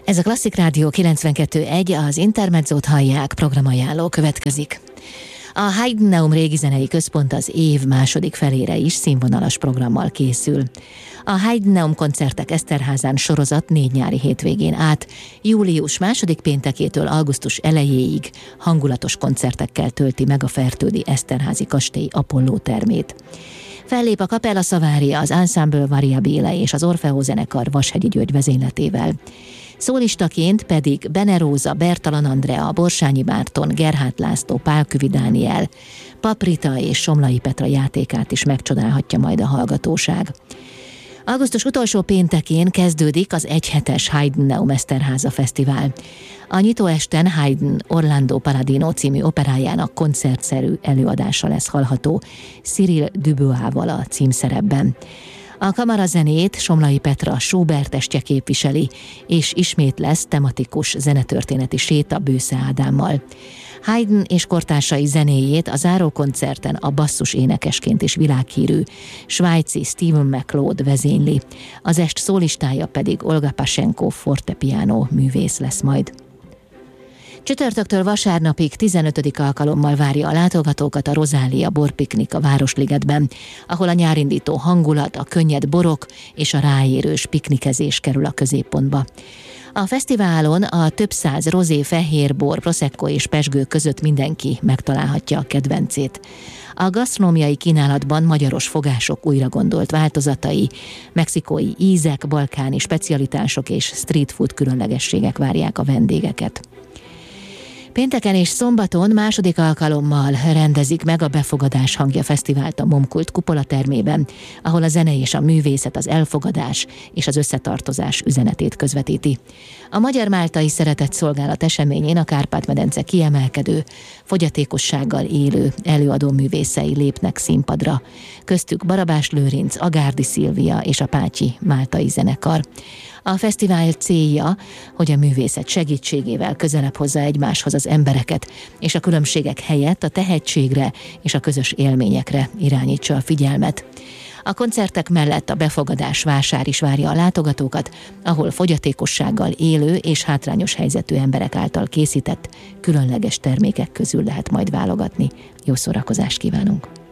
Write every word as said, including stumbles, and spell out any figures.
Ez a Klasszik Rádió kilencvenkettő pont egy, az Intermezzót hallják, programajánló következik. A Heidenheim Régizenei Központ az év második felére is színvonalas programmal készül. A Heidenheim koncertek Eszterházán sorozat négy nyári hétvégén át, július második péntekétől augusztus elejéig hangulatos koncertekkel tölti meg a fertődi Eszterházi kastély Apolló termét. Fellép a Capella Savaria, az Ensemble Variabile és az Orfeo zenekar Vashegyi György vezényletével. Szólistaként pedig Bene Róza, Bertalan Andrea, Borsányi Márton, Gerhát László, Pálkövi Dániel, Paprita és Somlai Petra játékát is megcsodálhatja majd a hallgatóság. Augusztus utolsó péntekén kezdődik az egyhetes Heidenheim Eszterháza Fesztivál. A nyitóesten Haydn Orlando Paladino című operájának koncertszerű előadása lesz hallható Cyril Dubois-val a címszerepben. A kamarazenét Somlai Petra Schubert-estje képviseli, és ismét lesz tematikus zenetörténeti séta Bősze Ádámmal. Haydn és kortársai zenéjét a zárókoncerten a basszus énekesként is világhírű svájci Stephen McLeod vezényli, az est szólistája pedig Olga Pashenko fortepiano művész lesz majd. Csütörtöktől vasárnapig tizenötödik alkalommal várja a látogatókat a Rozália borpiknik a Városligetben, ahol a nyárindító hangulat, a könnyed borok és a ráérős piknikezés kerül a középpontba. A fesztiválon a több száz rozé, fehérbor, prosecco és pezsgő között mindenki megtalálhatja a kedvencét. A gasztronómiai kínálatban magyaros fogások újra gondolt változatai, mexikói ízek, balkáni specialitások és street food különlegességek várják a vendégeket. Pénteken és szombaton második alkalommal rendezik meg a Befogadás hangja fesztivált a Momkult kupola termében, ahol a zene és a művészet az elfogadás és az összetartozás üzenetét közvetíti. A Magyar Máltai Szeretetszolgálat eseményén a Kárpát-medence kiemelkedő, fogyatékossággal élő előadó művészei lépnek színpadra. Köztük Barabás Lőrinc, Agárdi Szilvia és a Pátyi Máltai Zenekar. A fesztivál célja, hogy a művészet segítségével közelebb hozza egymáshoz az embereket, és a különbségek helyett a tehetségre és a közös élményekre irányítsa a figyelmet. A koncertek mellett a befogadás vásár is várja a látogatókat, ahol fogyatékossággal élő és hátrányos helyzetű emberek által készített különleges termékek közül lehet majd válogatni. Jó szórakozást kívánunk!